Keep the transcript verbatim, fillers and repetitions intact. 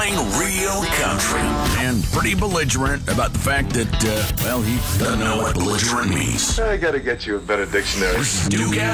playing real country. And pretty belligerent about the fact that, uh, well, he doesn't know what belligerent means. I gotta get you a better dictionary. This is Duke